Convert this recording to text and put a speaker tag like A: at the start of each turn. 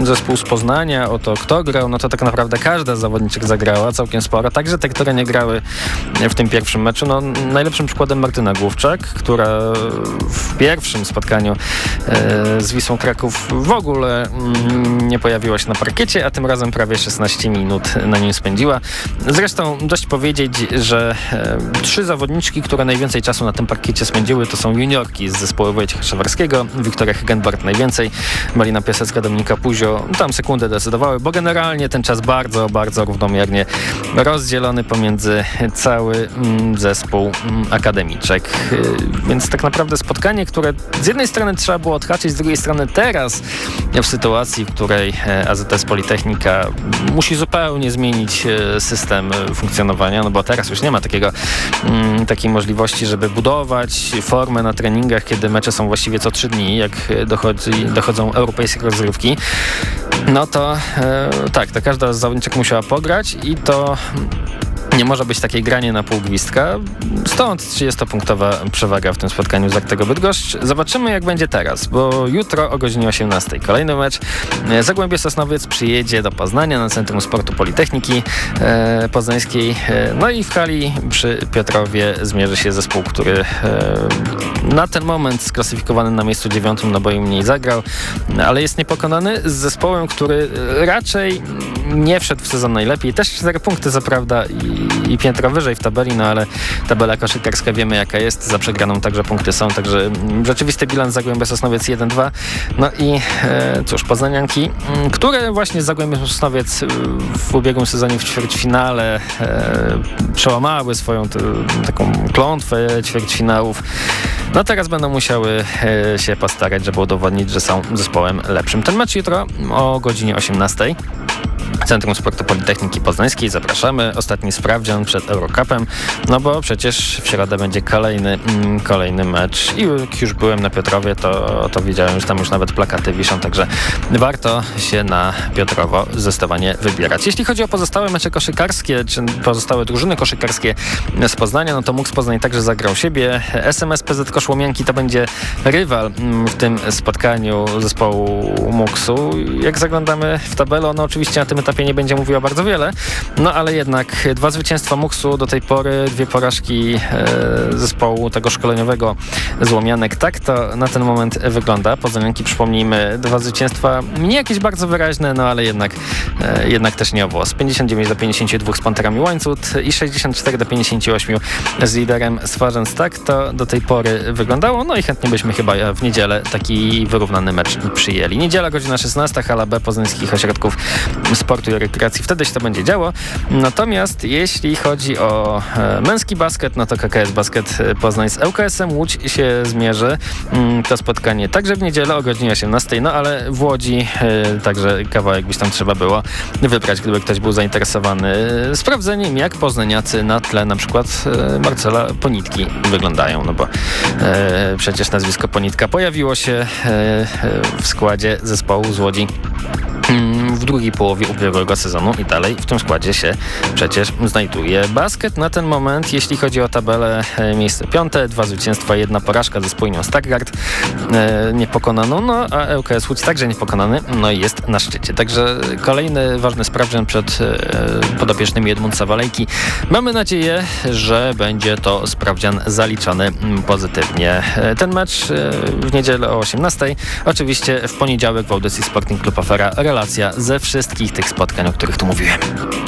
A: zespół z Poznania, o to kto grał, no to tak naprawdę każda z zawodniczek zagrała całkiem sporo, także te, które nie grały w tym pierwszym meczu. No, najlepszym przykładem Martyna Główczak, która w pierwszym spotkaniu z Wisłą Kraków w ogóle nie pojawiła się na parkiecie, a tym razem prawie 16 minut na nim spędziła. Zresztą dość powiedzieć, że 3 zawodniczki, które najwięcej czasu na tym parkiecie spędziły, to są juniorki z zespołu Wojciecha Szewerskiego, Wiktoria Hegenbart najwięcej, Malina Piasecka, Dominika Puzio, tam sekundę decydowały, bo generalnie ten czas bardzo, bardzo równomiernie rozdzielony pomiędzy cały zespół akademiczek. Więc tak naprawdę spotkanie, które z jednej strony trzeba było odhaczyć, z drugiej strony teraz w sytuacji, w której AZS Politechnika musi zupełnie zmienić system funkcjonowania, no bo teraz już nie ma takiej możliwości, żeby budować formę na treningach, kiedy mecze są właściwie co 3 dni, jak dochodzą europejskie rozgrywki. No to tak, to każda z zawodniczek musiała pograć i to nie może być takie granie na pół gwizdka. Stąd 30-punktowa przewaga w tym spotkaniu z Artego Bydgoszcz. Zobaczymy, jak będzie teraz, bo jutro o godzinie 18 kolejny mecz. Zagłębie Sosnowiec przyjedzie do Poznania na Centrum Sportu Politechniki Poznańskiej. No i w hali przy Piotrowie zmierzy się zespół, który na ten moment sklasyfikowany na miejscu 9, no bo im mniej zagrał, ale jest niepokonany z zespołem, który raczej nie wszedł w sezon najlepiej. Też 4 punkty, co prawda, i piętro wyżej w tabeli, no ale tabela koszykarska wiemy jaka jest, za przegraną także punkty są, także rzeczywisty bilans Zagłębia Sosnowiec 1-2. No i cóż, poznanianki, które właśnie z Zagłębiem Sosnowiec w ubiegłym sezonie w ćwierćfinale przełamały swoją taką klątwę ćwierćfinałów, no teraz będą musiały się postarać, żeby udowodnić, że są zespołem lepszym. Ten mecz jutro o godzinie 18. Centrum Sportu Politechniki Poznańskiej. Zapraszamy. Ostatni sprawdzian przed Eurocupem, no bo przecież w środę będzie kolejny mecz i jak już byłem na Piotrowie, to widziałem, że tam już nawet plakaty wiszą, także warto się na Piotrowo zdecydowanie wybierać. Jeśli chodzi o pozostałe mecze koszykarskie, czy pozostałe drużyny koszykarskie z Poznania, no to MUX Poznań także zagrał siebie. SMS PZ Koszłomianki to będzie rywal w tym spotkaniu zespołu MUX-u. Jak zaglądamy w tabelę, no oczywiście na tym etapie nie będzie mówiła bardzo wiele, no ale jednak 2 zwycięstwa MUX-u do tej pory, 2 porażki zespołu tego szkoleniowego z Łomianek. Tak to na ten moment wygląda. Poznanianki, przypomnijmy, 2 zwycięstwa, nie jakieś bardzo wyraźne, no ale jednak też nie o włos. 59-52 z Panterami Łańcut i 64-58 z liderem Swarzędz. Tak to do tej pory wyglądało, no i chętnie byśmy chyba w niedzielę taki wyrównany mecz przyjęli. Niedziela, godzina 16, hala B Poznańskich Ośrodków Sportu i Rekreacji. Wtedy się to będzie działo. Natomiast jeśli chodzi o męski basket, no to KKS Basket Poznań z ŁKS-em Łódź się zmierzy. To spotkanie także w niedzielę o godzinie 18, no ale w Łodzi także kawałek byś tam trzeba było wybrać, gdyby ktoś był zainteresowany sprawdzeniem, jak poznaniacy na tle na przykład Marcela Ponitki wyglądają, no bo przecież nazwisko Ponitka pojawiło się w składzie zespołu z Łodzi w drugiej połowie ubiegłego sezonu i dalej w tym składzie się przecież znajduje. Basket na ten moment, jeśli chodzi o tabelę, miejsce 5, 2 zwycięstwa, 1 porażka ze spójnią Stargard niepokonaną, no a ŁKS Łódź także niepokonany, no i jest na szczycie. Także kolejny ważny sprawdzian przed podopiecznymi Edmundsa Walejki. Mamy nadzieję, że będzie to sprawdzian zaliczony pozytywnie. Ten mecz w niedzielę o 18. Oczywiście w poniedziałek w audycji Sporting Club Afera relacja ze wszystkich tych spotkań, o których tu mówiłem.